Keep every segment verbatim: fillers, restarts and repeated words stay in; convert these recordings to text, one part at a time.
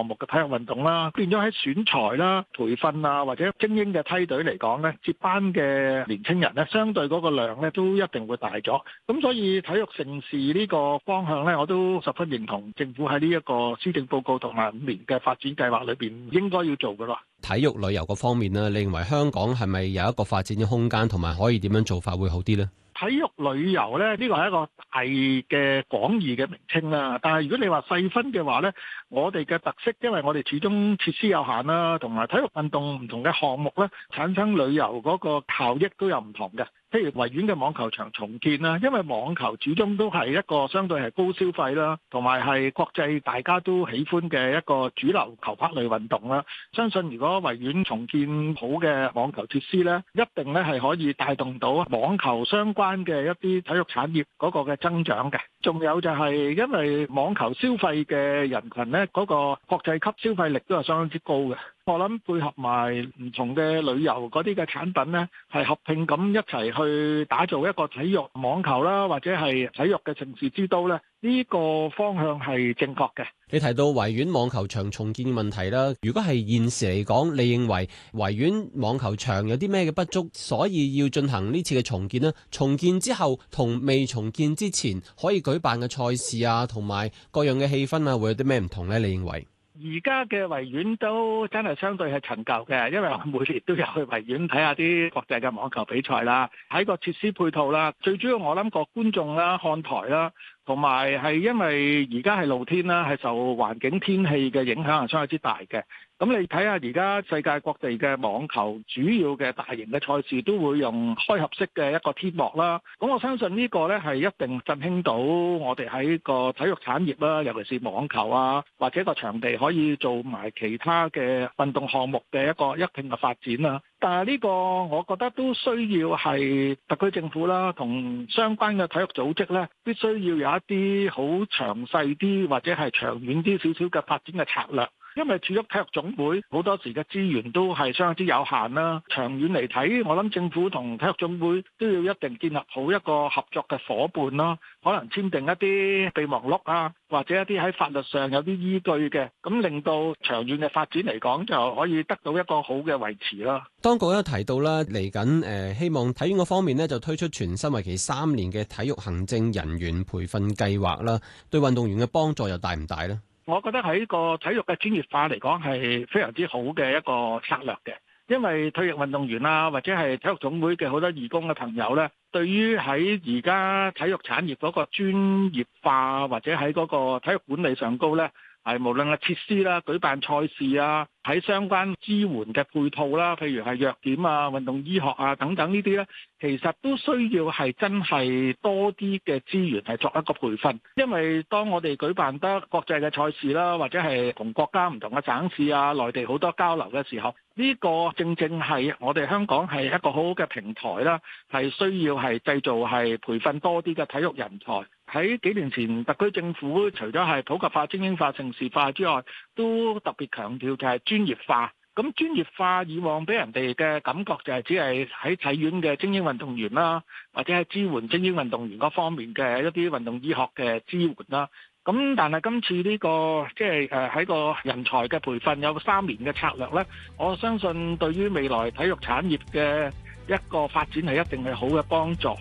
項目嘅體育運動啦，變咗喺選材啦、培訓啊或者精英嘅梯隊嚟講咧，接班嘅年青人咧，相對嗰個量咧都一定會大咗。咁所以體育盛事呢個方向咧，我都十分認同政府喺呢一個施政報告同埋五年嘅發展計劃裏邊應該要做嘅咯。 體育旅遊嗰方面咧，你認為香港係咪有一個發展嘅空間，同埋可以點樣做法會好啲呢？ 體育旅遊咧，呢個係一個大嘅廣義嘅名稱啦。但係如果你話細分嘅話咧，我哋嘅特色，因為我哋始終設施有限啦，同埋體育運動唔同嘅項目咧，產生旅遊嗰個效益都有唔同嘅。譬如維園嘅網球場重建啦，因為網球始終都係一個相對係高消費啦，同埋係國際大家都喜歡嘅一個主流球拍類運動啦。相信如果維園重建好嘅網球設施咧，一定咧係可以帶動到網球相關嘅一啲體育產業嗰個嘅增長嘅。仲有就係因為網球消費嘅人群咧，嗰個國際級消費力都係相當之高嘅。我諗配合埋唔同嘅旅遊嗰啲嘅產品呢，係合併咁一齊去打造一個體育網球啦，或者係體育嘅城市之都呢。呢個方向係正確嘅。 你提到維園網球場重建嘅問題啦，如果係現時嚟講，你認為維園網球場有啲咩嘅不足，所以要進行呢次嘅重建呢？重建之後同未重建之前可以舉辦嘅賽事啊，同埋各樣嘅氣氛啊，會有啲咩唔同呢？你認為？ 而家嘅維園都真係相對係陳舊嘅，因為我每年都有去維園睇下啲國際嘅網球比賽啦，喺個設施配套啦，最主要我諗個觀眾啦、看台啦，同埋係因為而家係露天啦，係受環境天氣嘅影響係相當之大嘅。咁你睇下而家世界各地嘅網球主要嘅大型嘅賽事都會用開合式嘅一個天幕啦。咁我相信呢個呢係一定振興到我哋喺個體育產業啦，尤其是網球啊，或者個場地可以做埋其他嘅運動項目嘅一個一定嘅發展啦。但係呢個我覺得都需要係特區政府啦，同相關嘅體育組織呢，必須要有一啲好詳細啲或者係長遠啲少少嘅發展嘅策略。因為住咗體育總會好多時嘅資源都係相當之有限啦，長遠嚟睇，我諗政府同體育總會都要一定建立好一個合作嘅夥伴啦，可能簽訂一啲備忘錄啊，或者一啲喺法律上有啲依據嘅，咁令到長遠嘅發展嚟講就可以得到一個好嘅維持啦。 當局都提到啦，嚟緊誒希望體院嗰方面呢就推出全新為期三年嘅體育行政人員培訓計劃啦，對運動員嘅幫助又大唔大呢？ 我覺得喺個體育嘅專業化嚟講係非常之好嘅一個策略嘅，因為退役運動員啊，或者係體育總會嘅好多義工嘅朋友呢，對於喺而家體育產業嗰個專業化或者喺嗰個體育管理上高呢，係無論係設施啦、舉辦賽事啊，喺相關支援嘅配套啦，譬如係藥檢啊、運動醫學啊等等呢啲呢，其實都需要係真係多啲嘅資源係作一個培訓。因為當我哋舉辦得國際嘅賽事啦，或者係同國家唔同嘅省市啊、內地好多交流嘅時候，呢個正正係我哋香港係一個好好嘅平台啦，係需要係製造係培訓多啲嘅體育人才。喺幾年前，特區政府除咗係普及化、精英化、城市化之外，都特別強調就係專業化。咁專業化以往俾人哋嘅感覺就係只係喺體院嘅精英運動員啦，或者係支援精英運動員嗰方面嘅一啲運動醫學嘅支援啦。咁但係今次呢個即係誒喺個人才嘅培訓有三年嘅策略呢，我相信對於未來體育產業嘅一個發展係一定係好嘅幫助。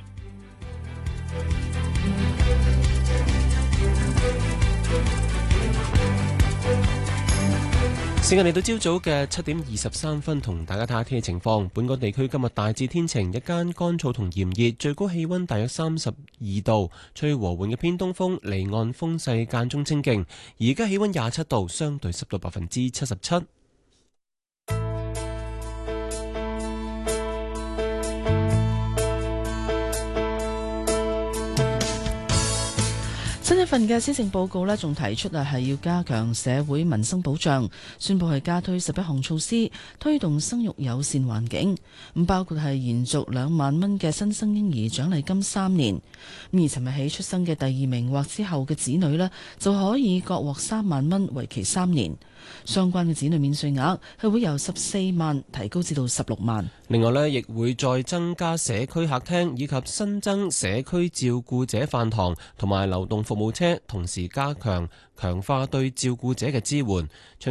時間嚟到朝早嘅七點二十三分，同大家睇下天氣情況。本港地區今日大致天晴，日間乾燥同炎熱，最高氣溫大約三十二度，吹和緩嘅偏東風，離岸風勢間中清勁。而家氣溫廿七度，相對濕度百分之七十七。 新一份嘅施政報告呢，仲提出啊，係要加強社會民生保障，宣布係加推十一項措施，推動生育友善環境。咁包括係延續兩萬蚊嘅新生嬰兒獎勵金三年。而尋日起出生嘅第二名或之後嘅子女呢，就可以各獲三萬蚊，為期三年。相關嘅子女免稅額係會由十四萬提高至到十六萬。 另外呢，亦會再增加社區客廳，以及新增社區照顧者飯堂同埋流動服務車，同時加強強化對照顧者嘅支援。